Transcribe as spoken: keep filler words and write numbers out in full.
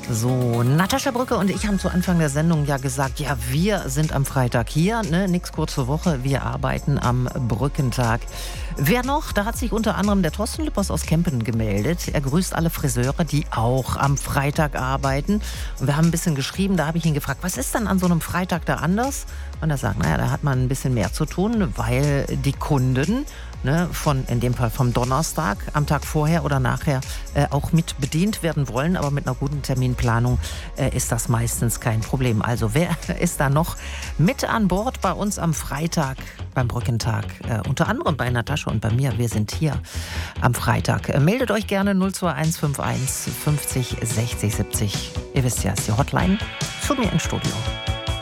So, Natascha Brücke und ich haben zu Anfang der Sendung ja gesagt, ja, wir sind am Freitag hier, ne? Nix kurze Woche, wir arbeiten am Brückentag. Wer noch? Da hat sich unter anderem der Thorsten Lippers aus Kempen gemeldet. Er grüßt alle Friseure, die auch am Freitag arbeiten. Und wir haben ein bisschen geschrieben, da habe ich ihn gefragt, was ist denn an so einem Freitag da anders? Und er sagt, naja, da hat man ein bisschen mehr zu tun, weil die Kunden, ne, von, in dem Fall vom Donnerstag, am Tag vorher oder nachher äh, auch mit bedient werden wollen. Aber mit einer guten Terminplanung äh, ist das meistens kein Problem. Also wer ist da noch mit an Bord bei uns am Freitag beim Brückentag? Äh, unter anderem bei Natascha und bei mir. Wir sind hier am Freitag. Äh, meldet euch gerne null zwei eins fünf eins fünfzig sechzig siebzig. Ihr wisst ja, ist die Hotline zu mir ins Studio.